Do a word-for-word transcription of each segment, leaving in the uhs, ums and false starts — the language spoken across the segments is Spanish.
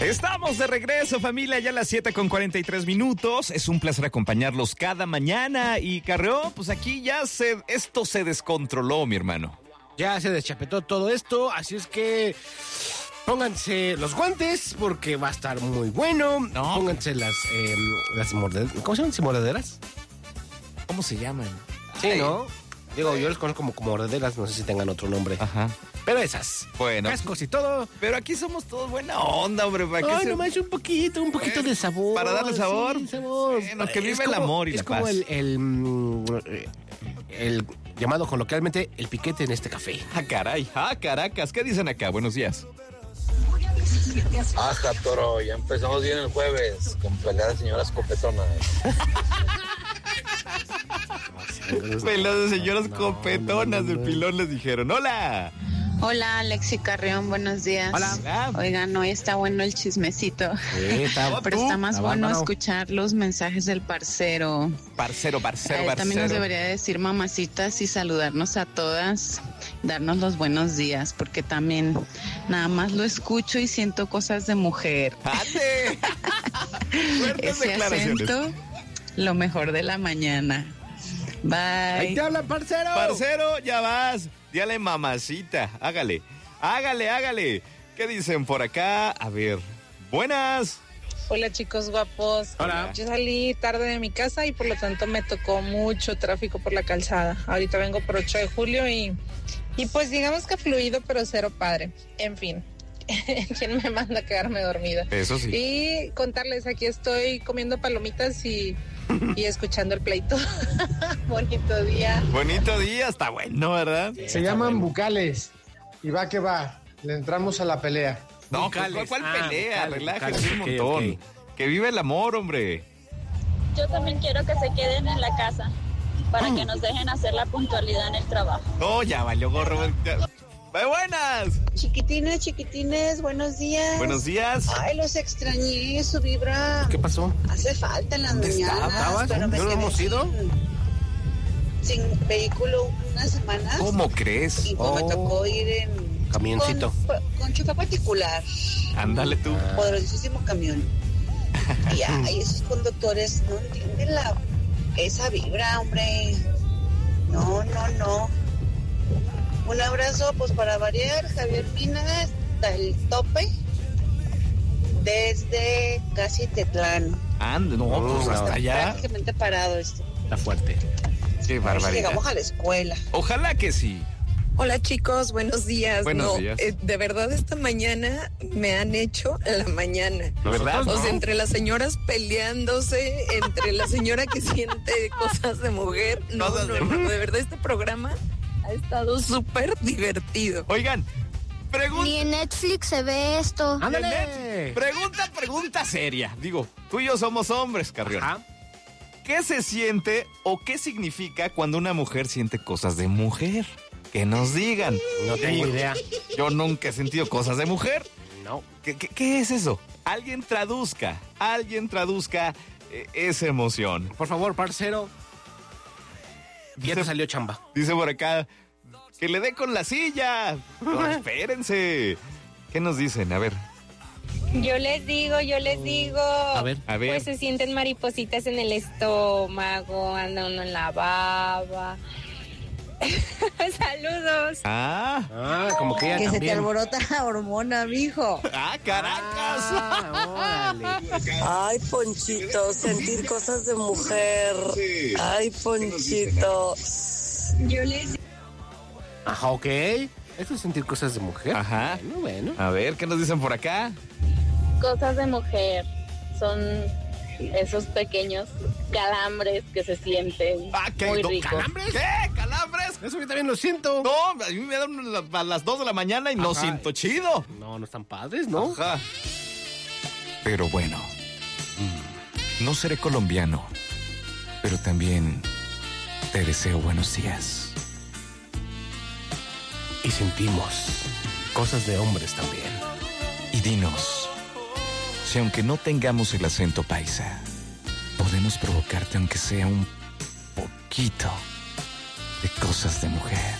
Estamos de regreso, familia, ya a las siete con cuarenta y tres minutos. Es un placer acompañarlos cada mañana. Y Carreón, pues aquí ya se, esto se descontroló, mi hermano. Ya se deschapetó todo esto, así es que pónganse los guantes porque va a estar muy bueno. No. Pónganse las, eh, las mordedoras. ¿Cómo se llaman? ¿Sí, mordedoras? ¿Cómo se llaman? Sí, Ay. ¿no? Digo, yo les conozco como, como mordedoras, no sé si tengan otro nombre. Ajá. Pero esas. Bueno. Cascos y todo. Pero aquí somos todos buena onda, hombre. ¿Para qué Ay, se- nomás un poquito, un poquito Eh, de sabor. para darle sabor. Sí, sabor. Bueno, que Es viva el como- amor y es la como paz. el, el, mm, eh, el llamado coloquialmente el piquete en este café. Ah, caray. Ah, Caracas. ¿Qué dicen acá? Buenos días. Ajá, toro, ya empezamos bien el jueves con peleas de señoras copetonas. Pelas de señoras No, copetonas no, no, del no. pilón les dijeron. ¡Hola! Hola, Alexi Carrión, buenos días. Hola. Oigan, hoy está bueno el chismecito, Sí, está, pero está más Ah, bueno bárbaro. escuchar los mensajes del parcero. Parcero, parcero, Él parcero. también nos debería decir mamacitas y saludarnos a todas, darnos los buenos días, porque también nada más lo escucho y siento cosas de mujer. ¡Ande! Fuertes Ese declaraciones. acento, lo mejor de la mañana. ¡Ahí Bye. te habla, parcero! Parcero, ya vas. Díale mamacita. Hágale. Hágale, hágale. ¿Qué dicen por acá? A ver. Buenas. Hola chicos guapos. Hola. Yo salí tarde de mi casa y por lo tanto me tocó mucho tráfico por la calzada. Ahorita vengo por ocho de julio y, y pues digamos que fluido pero cero padre. En fin, ¿quién me manda a quedarme dormida? Eso sí. Y contarles, aquí estoy comiendo palomitas y, y escuchando el pleito. Bonito día. Bonito día. Está bueno, ¿verdad? Se llaman bucales. Y va que va. Le entramos a la pelea. No, Vocales. ¿cuál, cuál Ah, pelea? vocales, Relájense un vocales, ok, montón. ok. Que vive el amor, hombre. Yo también quiero que se queden en la casa para que nos dejen hacer la puntualidad en el trabajo. No, ya valió gorro. Ya. ¡Muy buenas! Chiquitines, chiquitines, buenos días. Buenos días. Ay, los extrañé, su vibra. ¿Qué pasó? Hace falta en las ¿Dónde mañanas. estabas? Pero me ¿No quedé hemos ido? Sin, sin vehículo unas semanas. ¿Cómo crees? Y pues me Oh. tocó ir en... Camioncito. Con, con chofer particular. Ándale tú. Poderosísimo camión. Y ay, esos conductores no entienden la... Esa vibra, hombre. No, no, no. Un abrazo, pues para variar, Javier Mina, hasta el tope, desde casi Tetlán. Ande, no, pues No, hasta allá. Prácticamente parado esto. Está fuerte. Qué A ver si barbaridad. llegamos a la escuela. Ojalá que sí. Hola chicos, buenos días. Buenos no, días. eh, de verdad esta mañana me han hecho la mañana. ¿Verdad? O ¿no? sea, entre las señoras peleándose, entre la señora que siente cosas de mujer. No, Cosas no, de no, mujer. de verdad este programa ha estado súper divertido. Oigan, pregunta. Ni en Netflix se ve esto. ¡Ándale! Pregunta, pregunta seria. Digo, tú y yo somos hombres, Carrión. Ajá. ¿Qué se siente o qué significa cuando una mujer siente cosas de mujer? Que nos digan. No tengo idea. Yo nunca he sentido cosas de mujer. No. ¿Qué, qué, qué es eso? Alguien traduzca, alguien traduzca eh, esa emoción. Por favor, parcero. Ya te salió chamba. Dice por acá, que le dé con la silla. No, espérense. ¿Qué nos dicen? A ver, Yo les digo, yo les digo. A ver. a ver. Pues se sienten maripositas en el estómago, anda uno en la baba. Saludos. Ah, Ah, como que ella Que se te también. alborota la hormona, mijo. ah, Caracas. Ah, órale. Ay, Ponchito, sentir cosas de mujer. Ay, Ponchito. Yo les Ajá, ok. Eso es sentir cosas de mujer. Ajá. Bueno, bueno. A ver, ¿qué nos dicen por acá? cosas de mujer son esos pequeños calambres que se sienten Ah, ¿qué? muy ¿No, ricos. ¿Calambres? ¿Qué? ¿Calambres? Eso yo también lo siento. No, a mí me dan a a las dos de la mañana y no Ajá. siento chido. No, no están padres, ¿no? Ajá. Pero bueno, no seré colombiano, pero también te deseo buenos días. Y sentimos cosas de hombres también. Y dinos, si aunque no tengamos el acento paisa, podemos provocarte aunque sea un poquito de cosas de mujer.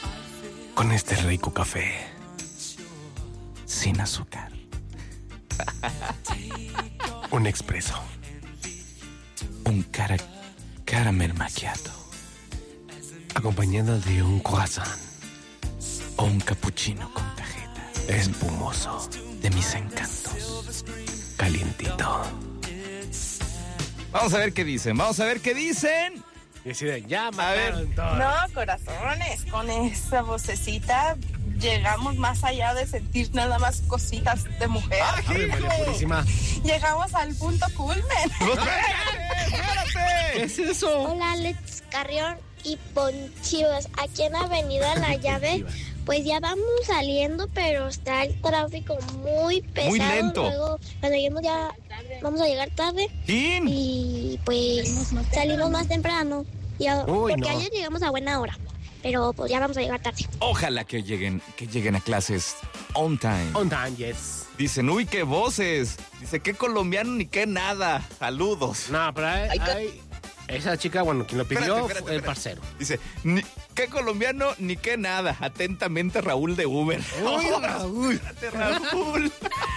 Con este rico café. Sin azúcar. Un expreso. Un cara, caramel macchiato. Acompañado de un croissant. O un cappuccino con cajeta. Espumoso. De mis encantos. Calientito. Vamos a ver qué dicen, vamos a ver qué dicen. Y así de, ya A ver. mataron todo. No, corazones, con esa vocecita llegamos más allá de sentir nada más cositas de mujer. ¡Ah, María Purísima! Llegamos al punto culmen. ¡Espérate! ¿Qué es eso? Hola, Alex Carrión y Ponchivas. Aquí en Avenida La Llave, pues ya vamos saliendo, pero está el tráfico muy pesado. Muy lento. Luego, cuando lleguemos ya vamos a llegar tarde. ¿Quién? Y pues salimos más temprano. Y a- Uy, porque no. ayer llegamos a buena hora. Pero pues ya vamos a llegar tarde. Ojalá que lleguen, que lleguen a clases on time. On time, yes. Dicen, uy, qué voces. Dice, qué colombiano ni qué nada. Saludos. No, pero hay, hay- esa chica, bueno, quien lo pidió Espérate, espérate, fue el espérate. parcero. Dice, ni, qué colombiano ni qué nada. Atentamente, Raúl de Uber. Uy, Raúl. Espérate, Raúl.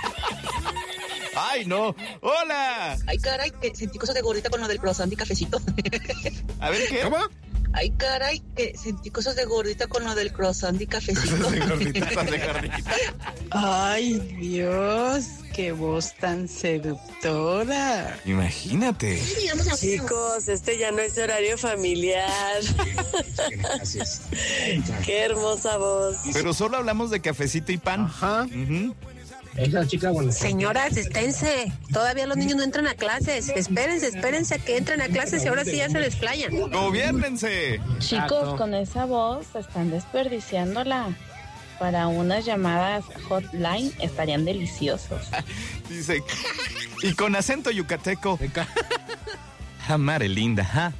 Ay, no. Hola. Ay, caray, que sentí cosas de gordita con lo del croissant y cafecito. A ver, ¿qué? ¿Cómo? Ay, caray, que sentí cosas de gordita con lo del croissant y cafecito. De gordita, de gordita. Ay, Dios, qué voz tan seductora. Imagínate. Llegamos a Chicos, este ya no es horario familiar. Qué hermosa voz. Pero solo hablamos de cafecito y pan. Ajá. Ujú. Esa chica, bueno. Señoras, esténse. Todavía los niños no entran a clases. Espérense, espérense a que entren a clases y ahora sí ya se les playan. Gobiérnense. Exacto. Con esa voz están desperdiciándola. Para unas llamadas hotline estarían deliciosos. Dice, y con acento yucateco. Amare linda, ¿ja?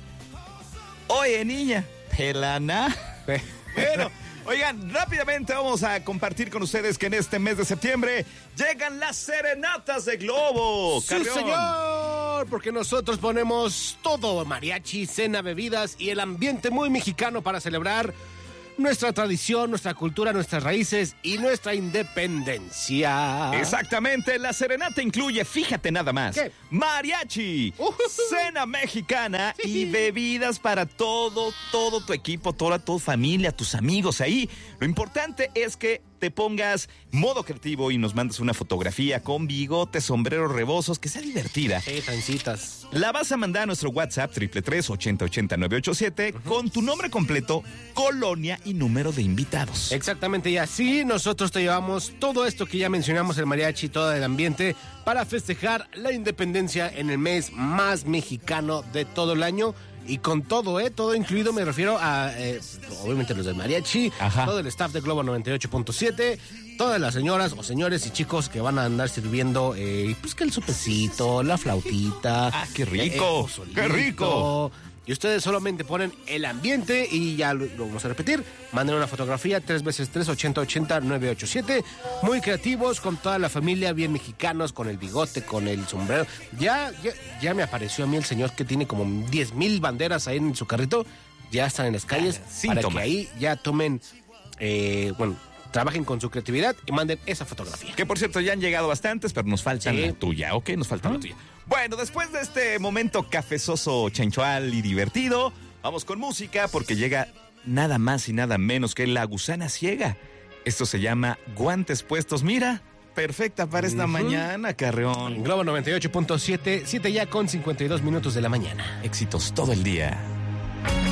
Oye, niña, pelana. Bueno, oigan, rápidamente vamos a compartir con ustedes que en este mes de septiembre llegan las serenatas de Globo. ¡Sí, Carrión. señor! Porque nosotros ponemos todo, mariachi, cena, bebidas y el ambiente muy mexicano para celebrar nuestra tradición, nuestra cultura, nuestras raíces y nuestra independencia. Exactamente, la serenata incluye, fíjate nada más, ¿Qué? mariachi, Uh-huh. cena mexicana y bebidas para todo, todo tu equipo, toda tu familia, tus amigos ahí. Lo importante es que te pongas modo creativo y nos mandes una fotografía con bigotes, sombreros rebosos, que sea divertida. Sí, tancitas. La vas a mandar a nuestro WhatsApp triple tres ochenta ochenta nueve ocho siete con tu nombre completo, colonia y número de invitados. Exactamente, y así nosotros te llevamos todo esto que ya mencionamos, el mariachi, todo el ambiente, para festejar la independencia en el mes más mexicano de todo el año. Y con todo, ¿eh? Todo incluido, me refiero a, eh, obviamente, los del mariachi, Ajá. todo el staff de Globo noventa y ocho punto siete, todas las señoras o señores y chicos que van a andar sirviendo, eh, pues que el sopecito, la flautita. Ah, qué rico, eh, el pozolito. qué rico. Y ustedes solamente ponen el ambiente y ya lo, lo vamos a repetir. Manden una fotografía, tres veces tres, ochenta ochenta nueve ocho siete. Muy creativos, con toda la familia, bien mexicanos, con el bigote, con el sombrero. Ya, ya, ya me apareció a mí el señor que tiene como diez mil banderas ahí en su carrito. Ya están en las calles Ah, sin para tomar. que ahí ya tomen, eh, bueno, trabajen con su creatividad y manden esa fotografía. Que por cierto ya han llegado bastantes, pero nos falta Sí. la tuya, ¿ok? Nos falta la tuya. Bueno, después de este momento cafezoso, chenchual y divertido, vamos con música porque llega nada más y nada menos que La Gusana Ciega. Esto se llama Guantes Puestos. Mira, perfecta para esta Ujú. mañana, En Carreón. Globo noventa y ocho punto siete, siete ya con cincuenta y dos minutos de la mañana. Éxitos todo el día.